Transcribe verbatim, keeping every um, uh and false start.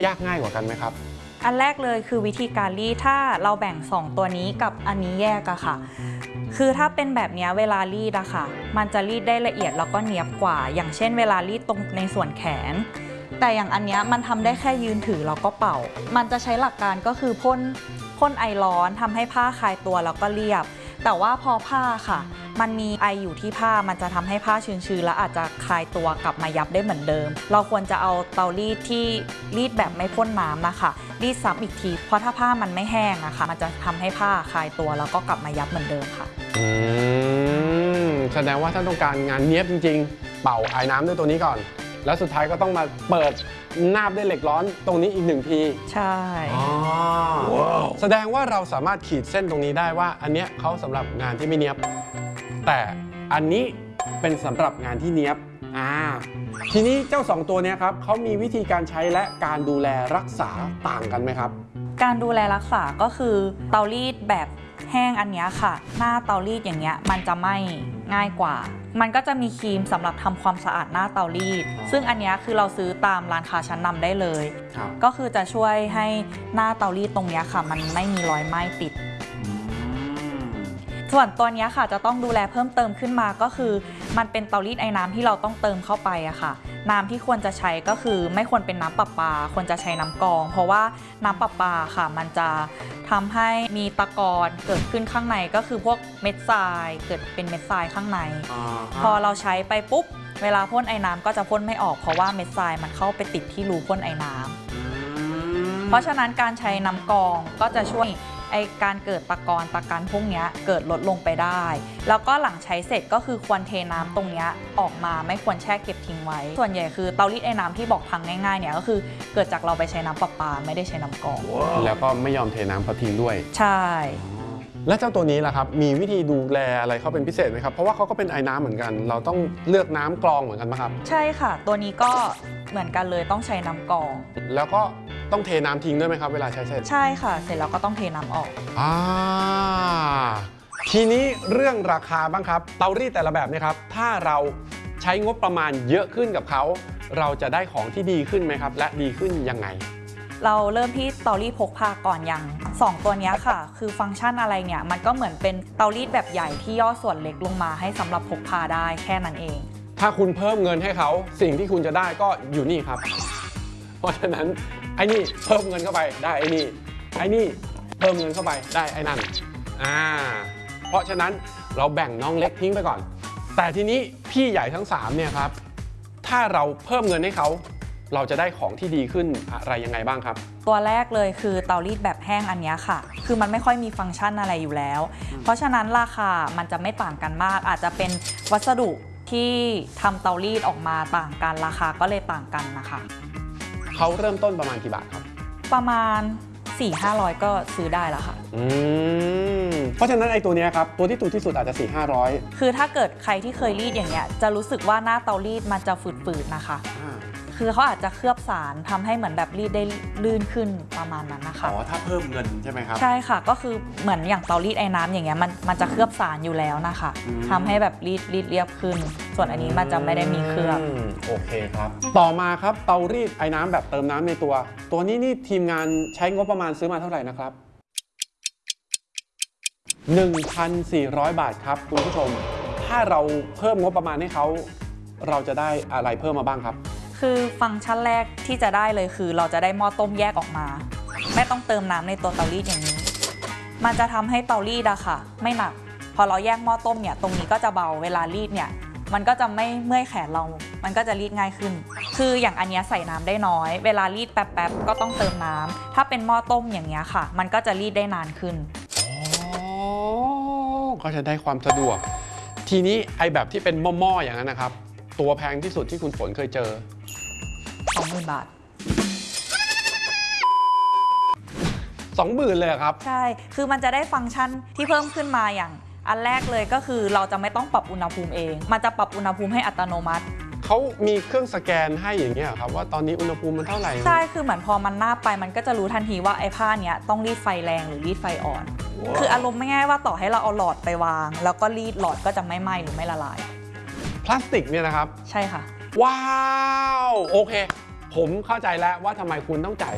ยากง่ายกว่ากันไหมครับอันแรกเลยคือวิธีการรีดถ้าเราแบ่งสองตัวนี้กับอันนี้แยกอะค่ะคือถ้าเป็นแบบนี้เวลารีดอะค่ะมันจะรีดได้ละเอียดแล้วก็เนียบกว่าอย่างเช่นเวลารีดตรงในส่วนแขนแต่อย่างอันนี้มันทำได้แค่ยืนถือแล้วก็เป่ามันจะใช้หลักการก็คือพ่นพ่นไอร้อนทำให้ผ้าคลายตัวแล้วก็เรียบแต่ว่าพอผ้าค่ะมันมีไออยู่ที่ผ้ามันจะทำให้ผ้าชื้นๆแล้วอาจจะคลายตัวกลับมายับได้เหมือนเดิมเราควรจะเอาเตารีดที่รีดแบบไม่พ่นน้ำนะคะรีดซ้ำอีกทีเพราะถ้าผ้ามันไม่แห้งนะคะมันจะทำให้ผ้าคลายตัวแล้วก็กลับมายับเหมือนเดิมค่ะอืมแสดงว่าถ้าต้องการงานเนี้ยบจริงๆเป่าไอ้น้ำด้วยตัวนี้ก่อนแล้วสุดท้ายก็ต้องมาเปิดนาบด้วยเหล็กร้อนตรงนี้อีกหนึ่งทีใช่อ๋อแสดงว่าเราสามารถขีดเส้นตรงนี้ได้ว่าอันเนี้ยเขาสำหรับงานที่ไม่เนียบแต่อันนี้เป็นสำหรับงานที่เนียบอ่าทีนี้เจ้าสองตัวนี้ครับเขามีวิธีการใช้และการดูแลรักษาต่างกันไหมครับการดูแลรักษาก็คือเตารีดแบบแห้งอันนี้ค่ะหน้าเตารีดอย่างเงี้ยมันจะไม่ง่ายกว่ามันก็จะมีครีมสำหรับทำความสะอาดหน้าเตารีดซึ่งอันนี้คือเราซื้อตามร้านค้าชั้นนำได้เลยก็คือจะช่วยให้หน้าเตารีดตรงนี้ค่ะมันไม่มีรอยไหม้ติดส่วนตัวนี้ค่ะจะต้องดูแลเพิ่มเติมขึ้นมาก็คือมันเป็นเตารีดไอ้น้ำที่เราต้องเติมเข้าไปอะค่ะน้ำที่ควรจะใช้ก็คือไม่ควรเป็นน้ำประปาควรจะใช้น้ำกรองเพราะว่าน้ำประปาค่ะมันจะทำให้มีตะกอนเกิดขึ้นข้างในก็คือพวกเม็ดทรายเกิดเป็นเม็ดทรายข้างในพอเราใช้ไปปุ๊บเวลาพ่นไอ้น้ำก็จะพ่นไม่ออกเพราะว่าเม็ดทรายมันเข้าไปติดที่รูพ่นไอ้น้ำเพราะฉะนั้นการใช้น้ำกรองก็จะช่วยไอการเกิดตะกอนตะกันพวกนี้เกิดลดลงไปได้แล้วก็หลังใช้เสร็จก็คือควรเทน้ำตรงนี้ออกมาไม่ควรแช่เก็บทิ้งไว้ส่วนใหญ่คือเตารีดไอ้น้ำที่บอกพังง่ายๆเนี่ยก็คือเกิดจากเราไปใช้น้ำประปาไม่ได้ใช้น้ำกรอง wow. แล้วก็ไม่ยอมเทน้ำเขาทิ้งด้วยใช่และเจ้าตัวนี้ล่ะครับมีวิธีดูแลอะไรเขาเป็นพิเศษไหมครับเพราะว่าเขาก็เป็นไอ้น้ำเหมือนกันเราต้องเลือกน้ำกรองเหมือนกันไหมครับใช่ค่ะตัวนี้ก็เหมือนกันเลยต้องใช้น้ำกรองแล้วก็ต้องเทน้ำทิ้งด้วยไหมครับเวลาใช้เสร็จใช่ค่ะเสร็จแล้วก็ต้องเทน้ำออกอ่าทีนี้เรื่องราคาบ้างครับเตารีดแต่ละแบบเนี่ยครับถ้าเราใช้งบประมาณเยอะขึ้นกับเขาเราจะได้ของที่ดีขึ้นไหมครับและดีขึ้นยังไงเราเริ่มที่เตารีดพกพาก่อนอย่างสองตัวนี้ค่ะคือฟังก์ชันอะไรเนี่ยมันก็เหมือนเป็นเตารีดแบบใหญ่ที่ย่อส่วนเล็กลงมาให้สำหรับพกพาได้แค่นั้นเองถ้าคุณเพิ่มเงินให้เขาสิ่งที่คุณจะได้ก็อยู่นี่ครับเพราะฉะนั้นไอ้นี่เพิ่มเงินเข้าไปได้ไอ้นี่ไอ้นี่เพิ่มเงินเข้าไปได้ไอ้นั่นอ่าเพราะฉะนั้นเราแบ่งน้องเล็กทิ้งไปก่อนแต่ทีนี้พี่ใหญ่ทั้งสามเนี่ยครับถ้าเราเพิ่มเงินให้เขาเราจะได้ของที่ดีขึ้นอะไรยังไงบ้างครับตัวแรกเลยคือเตารีดแบบแห้งอันนี้ค่ะคือมันไม่ค่อยมีฟังก์ชันอะไรอยู่แล้วเพราะฉะนั้นราคามันจะไม่ต่างกันมากอาจจะเป็นวัสดุที่ทำเตารีดออกมาต่างกันราคาก็เลยต่างกันนะคะเขาเริ่มต้นประมาณกี่บาทครับประมาณ สี่ห้าร้อย ก็ซื้อได้แล้วค่ะอืมเพราะฉะนั้นไอ้ตัวนี้ครับตัวที่ถูกที่สุดอาจจะ สี่ห้าร้อยคือถ้าเกิดใครที่เคยรีดอย่างเงี้ยจะรู้สึกว่าหน้าเตารีดมันจะฝืดๆนะคะคือเขาอาจจะเคลือบสารทำให้เหมือนแบบรีดได้ลื่นขึ้นประมาณนั้นนะคะอ๋อถ้าเพิ่มเงินใช่ไหมครับใช่ค่ะก็คือเหมือนอย่างเตารีดไอ้น้ำอย่างเงี้ยมันมันจะเคลือบสารอยู่แล้วนะคะทำให้แบบรีดรีดเรียบขึ้นส่วนอันนี้มันจะไม่ได้มีเคลือบโอเคครับต่อมาครับเตารีดไอ้น้ำแบบเติมน้ำในตัวตัวนี้นี่ทีมงานใช้งบประมาณซื้อมาเท่าไหร่นะครับ หนึ่งพันสี่ร้อย บาทครับคุณผู้ชมถ้าเราเพิ่มงบประมาณให้เขาเราจะได้อะไรเพิ่มมาบ้างครับคือฟังก์ชันแรกที่จะได้เลยคือเราจะได้หม้อต้มแยกออกมาไม่ต้องเติมน้ำในตัวเตารีดอย่างนี้มันจะทำให้เตารีดอะค่ะไม่หนักพอเราแยกหม้อต้มเนี่ยตรงนี้ก็จะเบาเวลารีดเนี่ยมันก็จะไม่เมื่อยแขนเรามันก็จะรีดง่ายขึ้นคืออย่างอันนี้ใส่น้ำได้น้อยเวลารีดแป๊บๆก็ต้องเติมน้ำถ้าเป็นหม้อต้มอย่างเงี้ยค่ะมันก็จะรีดได้นานขึ้นอ๋อก็จะได้ความสะดวกทีนี้ไอแบบที่เป็นหม้อๆอย่างนั้นนะครับตัวแพงที่สุดที่คุณฝนเคยเจอสองหมื่น บาทสองหมื่น เลยครับใช่คือมันจะได้ฟังก์ชันที่เพิ่มขึ้นมาอย่างอันแรกเลยก็คือเราจะไม่ต้องปรับอุณหภูมิเองมันจะปรับอุณหภูมิให้อัตโนมัติเขามีเครื่องสแกนให้อย่างเงี้ยครับว่าตอนนี้อุณหภูมิมันเท่าไหร่ใช่คือเหมือนพอมันนาบไปมันก็จะรู้ทันทีว่าไอ้ผ้าเนี้ยต้องรีดไฟแรงหรือรีดไฟอ่อน wow. คืออารมณ์ไม่ง่ายว่าต่อให้เราเอาหลอดไปวางแล้วก็รีดหลอดก็จะไม่ไหม้หรือไม่ละลายพลาสติกเนี่ยนะครับใช่ค่ะว้าวโอเคผมเข้าใจแล้วว่าทำไมคุณต้องจ่าย